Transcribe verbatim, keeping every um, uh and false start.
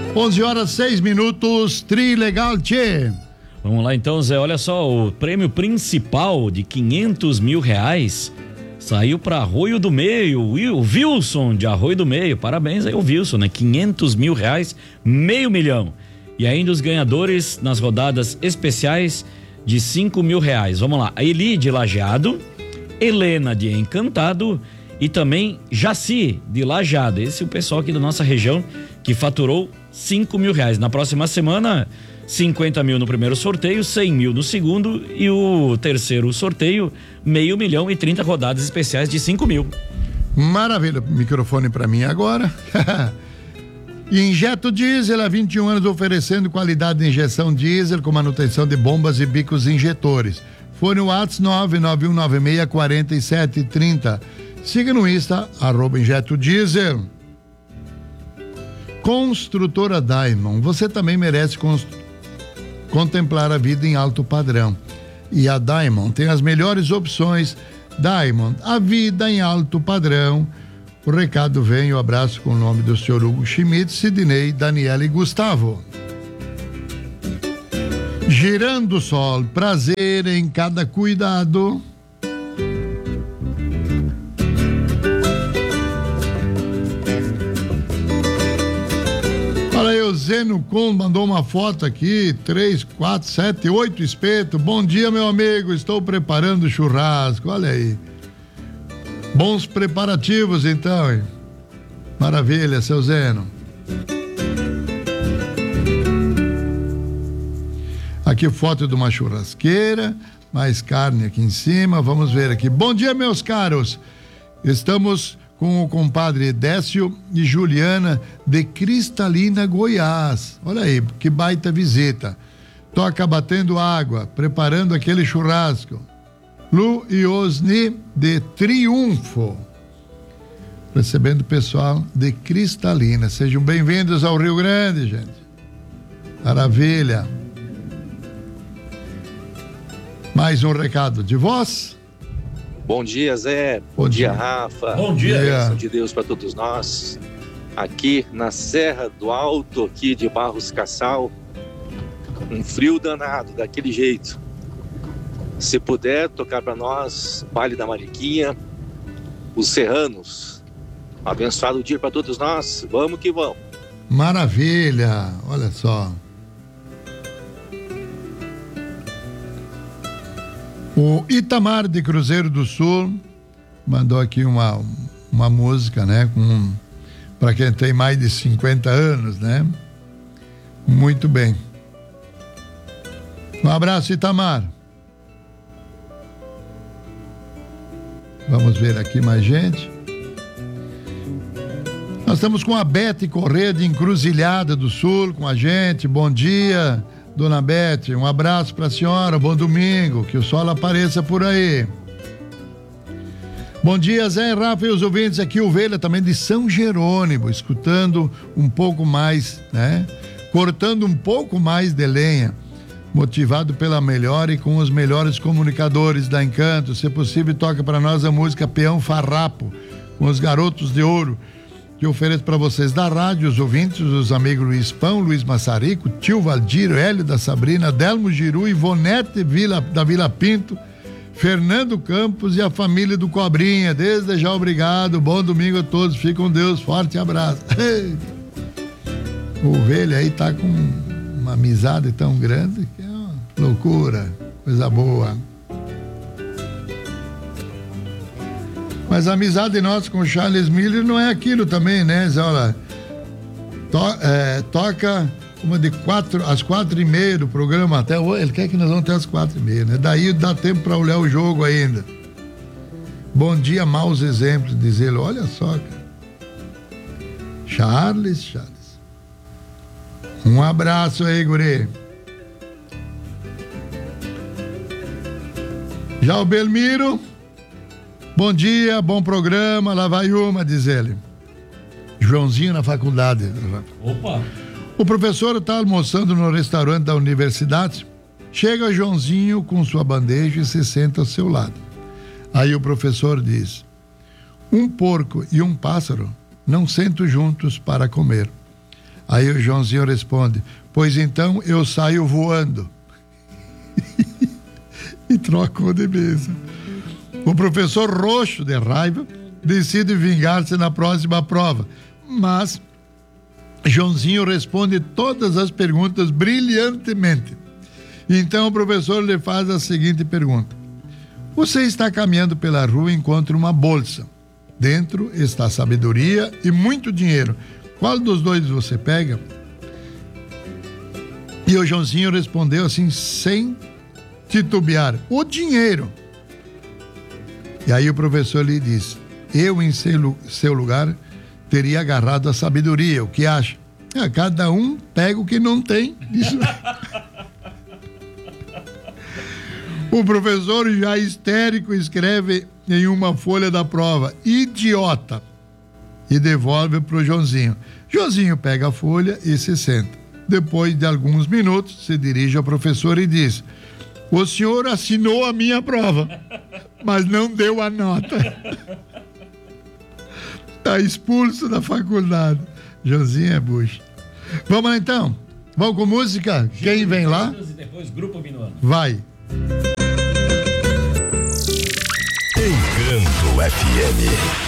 onze horas, seis minutos, Trilegal, tchê. Vamos lá então, Zé, olha só, o prêmio principal de quinhentos mil reais saiu para Arroio do Meio, o Wilson de Arroio do Meio, parabéns aí o Wilson, né? quinhentos mil reais, meio milhão. E ainda os ganhadores nas rodadas especiais de cinco mil reais. Vamos lá, a Eli de Lajeado, Helena de Encantado e também Jaci de Lajeado. Esse é o pessoal aqui da nossa região que faturou cinco mil reais. Na próxima semana, cinquenta mil no primeiro sorteio, cem mil no segundo e o terceiro sorteio, meio milhão e trinta rodadas especiais de cinco mil. Maravilha, microfone para mim agora. Injeto Diesel há vinte e um anos oferecendo qualidade de injeção diesel com manutenção de bombas e bicos injetores. Fone o WhatsApp nove nove um nove seis quatro sete três zero. Siga no Insta, arroba Injeto Diesel. Construtora Diamond, você também merece const... contemplar a vida em alto padrão. E a Diamond tem as melhores opções. Diamond, a vida em alto padrão. O recado vem, o abraço com o nome do senhor Hugo Schmidt, Sidney, Daniela e Gustavo. Girando o Sol, prazer em cada cuidado. Olha aí, o Zeno Com mandou uma foto aqui, três, quatro, sete, oito espeto. Bom dia, meu amigo, estou preparando churrasco, olha aí. Bons preparativos, então, hein? Maravilha, seu Zeno. Aqui foto de uma churrasqueira, mais carne aqui em cima, vamos ver aqui. Bom dia, meus caros. Estamos com o compadre Décio e Juliana de Cristalina, Goiás. Olha aí, que baita visita. Toca batendo água, preparando aquele churrasco. Lu e Osni de Triunfo, recebendo o pessoal de Cristalina. Sejam bem-vindos ao Rio Grande, gente. Maravilha. Mais um recado de voz. Bom dia, Zé. Bom, Bom dia, dia, Rafa. Bom dia. Bênção de Deus para todos nós. Aqui na Serra do Alto, aqui de Barros Cassal, um frio danado, daquele jeito. Se puder tocar para nós, Baile da Mariquinha, os Serranos. Abençoado dia para todos nós. Vamos que vamos. Maravilha, olha só. O Itamar de Cruzeiro do Sul mandou aqui uma, uma música, né? Com, para quem tem mais de cinquenta anos, né? Muito bem. Um abraço, Itamar. Vamos ver aqui mais gente. Nós estamos com a Bete Corrêa de Encruzilhada do Sul com a gente. Bom dia, dona Bete. Um abraço para a senhora. Bom domingo. Que o sol apareça por aí. Bom dia, Zé, Rafa e os ouvintes. Aqui Ovelha também de São Jerônimo, escutando um pouco mais, né? Cortando um pouco mais de lenha. Motivado pela melhor e com os melhores comunicadores da Encanto. Se possível, toca para nós a música Peão Farrapo, com os Garotos de Ouro, que eu ofereço para vocês da rádio, os ouvintes, os amigos Luiz Pão, Luiz Massarico, Tio Valdir, Hélio da Sabrina, Delmo Giru, Ivonete Vila, da Vila Pinto, Fernando Campos e a família do Cobrinha. Desde já, obrigado, bom domingo a todos, fiquem com Deus, forte abraço. O Ovelha aí tá com uma amizade tão grande que é uma loucura, coisa boa. Mas a amizade nossa com o Charles Miller não é aquilo também, né? Olha, to, é, toca uma de quatro, às quatro e meia do programa até hoje. Ele quer que nós vamos até às quatro e meia, né? Daí dá tempo para olhar o jogo ainda. Bom dia, maus exemplos, diz ele. Olha só, cara. Charles, Charles. Um abraço aí, guri. Já o Belmiro, bom dia, bom programa, lá vai uma, diz ele. Joãozinho na faculdade. Opa! O professor está almoçando no restaurante da universidade. Chega Joãozinho com sua bandeja e se senta ao seu lado. Aí o professor diz: um porco e um pássaro não sentam juntos para comer. Aí o Joãozinho responde: pois então eu saio voando. E trocou de mesa. O professor, roxo de raiva, decide vingar-se na próxima prova, mas Joãozinho responde todas as perguntas brilhantemente. Então o professor lhe faz a seguinte pergunta: você está caminhando pela rua e encontra uma bolsa. Dentro está sabedoria e muito dinheiro. Qual dos dois você pega? E o Joãozinho respondeu assim, sem titubear: o dinheiro. E aí o professor lhe disse: eu em seu, seu lugar teria agarrado a sabedoria. O que acha? Ah, cada um pega o que não tem. Isso. O professor, já histérico, escreve em uma folha da prova: idiota. E devolve para o Joãozinho. Joãozinho pega a folha e se senta. Depois de alguns minutos, se dirige ao professor e diz: o senhor assinou a minha prova, mas não deu a nota. Está expulso da faculdade. Joãozinho é bucho. Vamos lá então? Vamos com música? Quem vem lá? E depois Grupo Minuano. Vai. Encanto F M.